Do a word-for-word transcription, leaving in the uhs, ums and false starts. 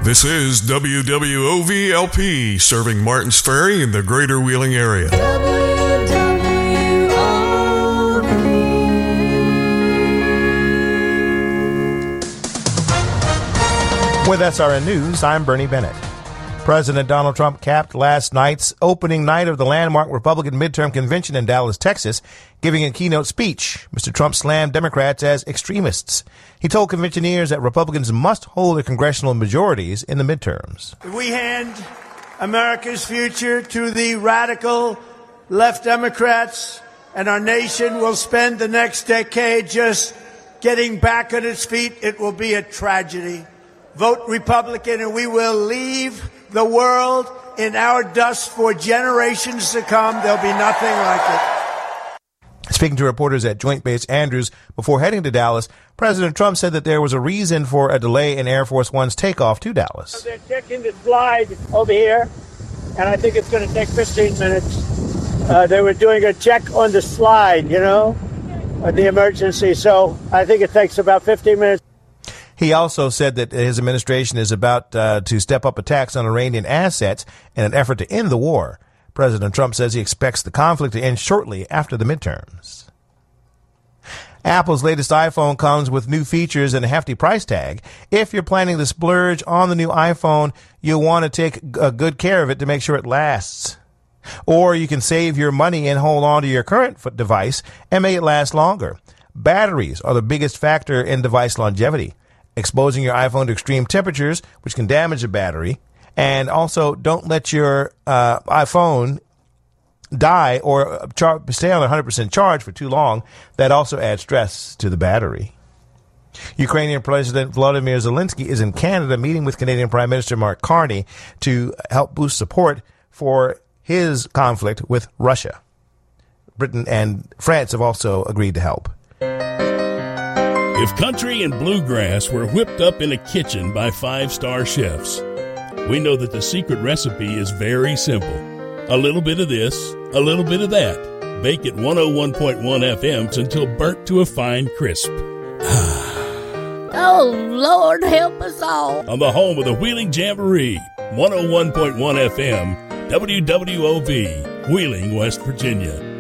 This is W W O V L P, serving Martins Ferry in the greater Wheeling area. W W O V. With S R N News, I'm Bernie Bennett. President Donald Trump capped last night's opening night of the landmark Republican midterm convention in Dallas, Texas, giving a keynote speech. Mister Trump slammed Democrats as extremists. He told conventioneers that Republicans must hold their congressional majorities in the midterms. We hand America's future to the radical left Democrats, and our nation will spend the next decade just getting back on its feet. It will be a tragedy. Vote Republican, and we will leave the world in our dust for generations to come. There'll be nothing like it. Speaking to reporters at Joint Base Andrews before heading to Dallas, President Trump said that there was a reason for a delay in Air Force One's takeoff to Dallas. They're checking the slide over here, and I think it's going to take fifteen minutes. Uh, they were doing a check on the slide, you know, of the emergency, so I think it takes about fifteen minutes. He also said that his administration is about uh, to step up attacks on Iranian assets in an effort to end the war. President Trump says he expects the conflict to end shortly after the midterms. Apple's latest iPhone comes with new features and a hefty price tag. If you're planning to splurge on the new iPhone, you'll want to take uh, good care of it to make sure it lasts. Or you can save your money and hold on to your current device and make it last longer. Batteries are the biggest factor in device longevity. Exposing your iPhone to extreme temperatures, which can damage the battery. And also, don't let your uh, iPhone die or char- stay on one hundred percent charge for too long. That also adds stress to the battery. Ukrainian President Volodymyr Zelensky is in Canada meeting with Canadian Prime Minister Mark Carney to help boost support for his conflict with Russia. Britain and France have also agreed to help. If country and bluegrass were whipped up in a kitchen by five-star chefs, we know that the secret recipe is very simple. A little bit of this, a little bit of that. Bake at one oh one point one F M until burnt to a fine crisp. Oh, Lord, help us all. On the home of the Wheeling Jamboree, one oh one point one F M, W W O V, Wheeling, West Virginia.